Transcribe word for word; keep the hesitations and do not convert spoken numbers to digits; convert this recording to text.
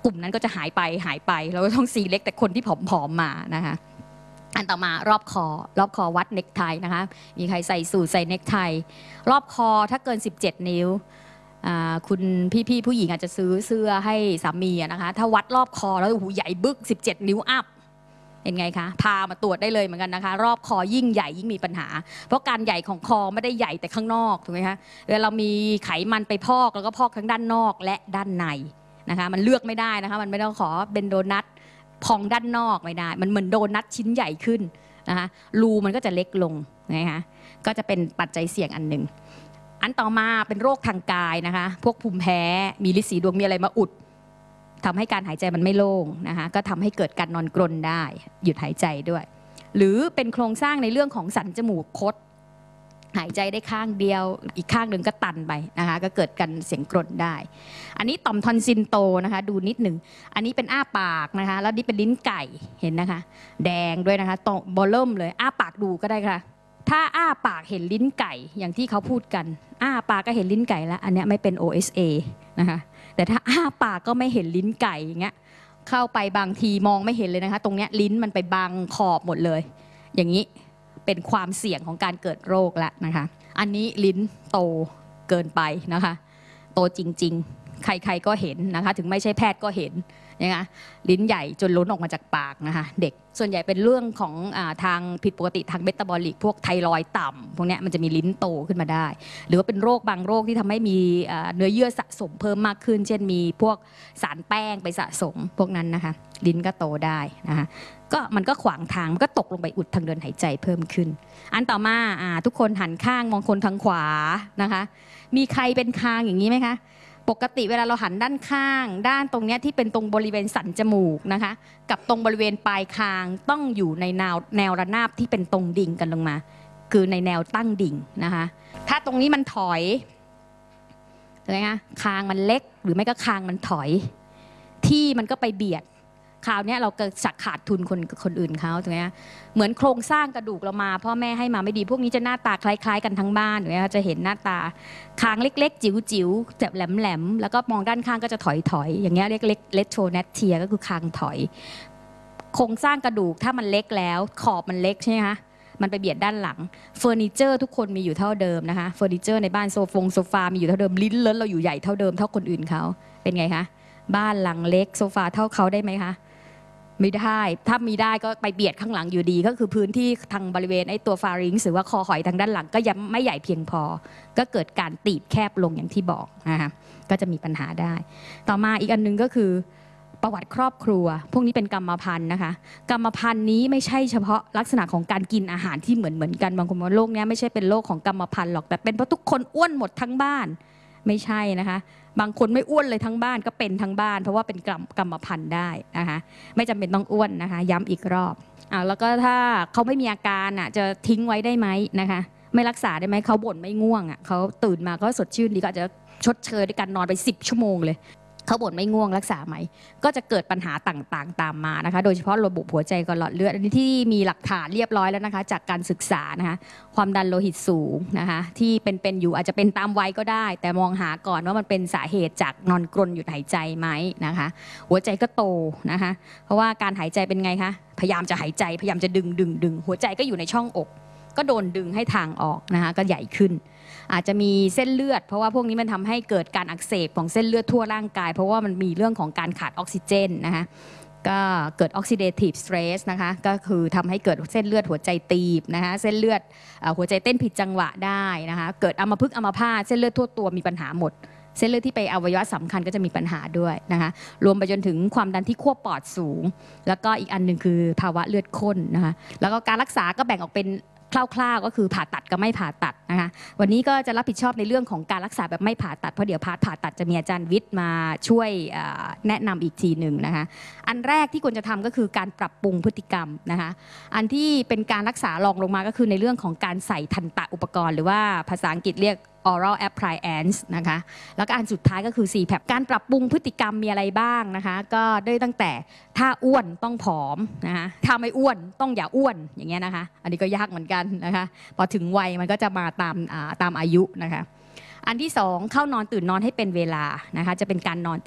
กลุ่มนั้นก็จะหายไปหายไปเราก็ต้องซีเล็กแต่คนที่ผอมๆมานะคะอันต่อมารอบคอรอบคอวัดเน็กไทนะคะมีใครใส่สูทใส่เน็กไทรอบคอถ้าเกินสิบเจ็ดนิ้วคุณพี่ๆผู้หญิงอาจจะซื้อเสื้อให้สามีนะคะถ้าวัดรอบคอแล้วโอ้โหใหญ่บึกสิบเจ็ดนิ้วอัพเป็นไงคะพามาตรวจได้เลยเหมือนกันนะคะรอบคอยิ่งใหญ่ยิ่งมีปัญหาเพราะการใหญ่ของคอไม่ได้ใหญ่แต่ข้างนอกถูกไหมคะเวลาเรามีไขมันไปพอกแล้วก็พอกทั้งด้านนอกและด้านในนะคะมันเลือกไม่ได้นะคะมันไม่ต้องขอเป็นโดนัทพองด้านนอกไม่ได้มันเหมือนโดนัทชิ้นใหญ่ขึ้นนะคะรูมันก็จะเล็กลงนะคะก็จะเป็นปัจจัยเสี่ยงอันหนึ่งอันต่อมาเป็นโรคทางกายนะคะพวกภูมิแพ้มีฤทธิ์สีดวงมีอะไรมาอุดทำให้การหายใจมันไม่โล่งนะคะก็ทำให้เกิดการนอนกรนได้หยุดหายใจด้วยหรือเป็นโครงสร้างในเรื่องของสันจมูกคดหายใจได้ข้างเดียวอีกข้างหนึ่งก็ตันไปนะคะก็เกิดการเสียงกรนได้อันนี้ต่อมทอนซิลโตนะคะดูนิดหนึ่งอันนี้เป็นอ้าปากนะคะแล้วนี่เป็นลิ้นไก่เห็นนะคะแดงด้วยนะคะตรงบอลเริ่มเลยอ้าปากดูก็ได้ค่ะถ้าอ้าปากเห็นลิ้นไก่อย่างที่เขาพูดกันอ้าปากก็เห็นลิ้นไก่แล้วอันนี้ไม่เป็น โอ เอส เอ นะคะแต่ถ้าอ้าปากก็ไม่เห็นลิ้นไก่อย่างเงี้ยเข้าไปบางทีมองไม่เห็นเลยนะคะตรงเนี้ยลิ้นมันไปบังขอบหมดเลยอย่างนี้เป็นความเสี่ยงของการเกิดโรคแล้วนะคะอันนี้ลิ้นโตเกินไปนะคะโตจริงๆใครๆก็เห็นนะคะถึงไม่ใช่แพทย์ก็เห็นนะคะลิ้นใหญ่จนล้นออกมาจากปากนะคะเด็กส่วนใหญ่เป็นเรื่องของอาทางผิดปกติทางเมตาบอลิกพวกไทรอยด์ต่ำพวกนี้มันจะมีลิ้นโตขึ้นมาได้หรือว่าเป็นโรคบางโรคที่ทำให้มีเนื้อเยื่อสะสมเพิ่มมากขึ้นเช่นมีพวกสารแป้งไปสะสมพวกนั้นนะคะลิ้นก็โตได้นะคะก็มันก็ขวางทางมันก็ตกลงไปอุดทางเดินหายใจเพิ่มขึ้นอันต่อมาทุกคนหันข้างมองคนทางขวานะคะมีใครเป็นคางอย่างนี้ไหมคะปกติเวลาเราหันด้านข้างด้านตรงนี้ที่เป็นตรงบริเวณสันจมูกนะคะกับตรงบริเวณปลายคางต้องอยู่ในแนวแนวระนาบที่เป็นตรงดิ่งกันลงมาคือในแนวตั้งดิ่งนะคะถ้าตรงนี้มันถอยอะไรนะคางมันเล็กหรือไม่ก็คางมันถอยที่มันก็ไปเบียดคราวนี้เราเกิดสักขาดทุนคนคนอื่นเขาถูกไหมเหมือนโครงสร้างกระดูกเรามาพ่อแม่ให้มาไม่ดีพวกนี้จะหน้าตาคล้ายๆกันทั้งบ้านถูกไหมจะเห็นหน้าตาคางเล็กๆจิ๋วๆแบบแหลมๆแล้วก็มองด้านข้างก็จะถอยๆอย่างเงี้ยเรียกเลตโทเนตเทียก็คือคางถอยโครงสร้างกระดูกถ้ามันเล็กแล้วขอบมันเล็กใช่ไหมคะมันไปเบียดด้านหลังเฟอร์นิเจอร์ทุกคนมีอยู่เท่าเดิมนะคะเฟอร์นิเจอร์ในบ้านโซฟงโซฟามีอยู่เท่าเดิมลิ้นเลิ้นเราอยู่ใหญ่เท่าเดิมเท่าคนอื่นเขาเป็นไงคะบ้านหลังเล็กโซฟาเท่าเขาได้ไหมคะไม่ได้ถ้ามีได้ก็ไปเบียดข้างหลังอยู่ดีก็คือพื้นที่ทางบริเวณไอ้ตัวฟาริงซ์หรือว่าคอหอยทางด้านหลังก็ยังไม่ใหญ่เพียงพอก็เกิดการตีบแคบลงอย่างที่บอกนะคะก็จะมีปัญหาได้ต่อมาอีกอันนึงก็คือประวัติครอบครัวพวกนี้เป็นกรรมพันธุ์นะคะกรรมพันธุ์นี้ไม่ใช่เฉพาะลักษณะของการกินอาหารที่เหมือนเหมือนกันบางคนว่าโรคนี้ไม่ใช่เป็นโรคของกรรมพันธุ์หรอกแต่เป็นเพราะทุกคนอ้วนหมดทั้งบ้านไม่ใช่นะคะบางคนไม่อ้วนเลยทั้งบ้านก็เป็นทั้งบ้านเพราะว่าเป็นกรรมกรรมพันธุ์ได้นะคะไม่จำเป็นต้องอ้วนนะคะย้ำอีกรอบอ่าแล้วก็ถ้าเขาไม่มีอาการอ่ะจะทิ้งไว้ได้ไหมนะคะไม่รักษาได้ไหมเขาบ่นไม่ง่วงอ่ะเขาตื่นมาก็สดชื่นดีก็อาจจะชดเชยด้วยการนอนไปสิบชั่วโมงเลยเขาบ่นไม่ง่วงรักษาไหมก็จะเกิดปัญหาต่างๆตามมานะคะโดยเฉพาะระบบหัวใจกับหลอดเลือดอันนี้ที่มีหลักฐานเรียบร้อยแล้วนะคะจากการศึกษานะคะความดันโลหิตสูงนะคะที่เป็นๆอยู่อาจจะเป็นตามวัยก็ได้แต่มองหาก่อนว่ามันเป็นสาเหตุจากนอนกรนหยุดหายใจไหมนะคะหัวใจก็โตนะคะเพราะว่าการหายใจเป็นไงคะพยายามจะหายใจพยายามจะดึงดึงดึงหัวใจก็อยู่ในช่องอกก็โดนดึงให้ทางออกนะคะก็ใหญ่ขึ้นอาจจะมีเส้นเลือดเพราะว่าพวกนี้มันทำให้เกิดการอักเสบของเส้นเลือดทั่วร่างกายเพราะว่ามันมีเรื่องของการขาดออกซิเจนนะคะก็เกิด oxidative stress นะคะก็คือทำให้เกิดเส้นเลือดหัวใจตีบนะคะเส้นเลือดหัวใจเต้นผิดจังหวะได้นะคะเกิดอัมพฤกษ์อัมพาตเส้นเลือดทั่วตัวมีปัญหาหมดเส้นเลือดที่ไปอวัยวะสำคัญก็จะมีปัญหาด้วยนะคะรวมไปจนถึงความดันที่ขั้วปอดสูงแล้วก็อีกอันหนึ่งคือภาวะเลือดข้นนะคะแล้วก็การรักษาก็แบ่งออกเป็นคร่าวๆก็คือผ่าตัดกับไม่ผ่าตัดนะคะวันนี้ก็จะรับผิดชอบในเรื่องของการรักษาแบบไม่ผ่าตัดเพราะเดี๋ยวพาผ่าตัดจะมีอาจารย์วิทย์มาช่วยแนะนำอีกทีหนึ่งนะคะอันแรกที่ควรจะทำก็คือการปรับปรุงพฤติกรรมนะคะอันที่เป็นการรักษารองลงมาก็คือในเรื่องของการใส่ทันตะอุปกรณ์หรือว่าภาษาอังกฤษเรียก oral appliance นะคะแล้วก็อันสุดท้ายก็คือ ซี แพป การปรับปรุงพฤติกรรมมีอะไรบ้างนะคะก็ได้ตั้งแต่ถ้าอ้วนต้องผอมนะคะถ้าไม่อ้วนต้องอย่าอ้วนอย่างเงี้ยนะคะอันนี้ก็ยากเหมือนกันนะคะพอถึงวัยมันก็จะมาตามตามอายุนะคะอันที่สองเข้านอนตื่นนอนให้เป็นเวลานะคะจะเป็นการนอน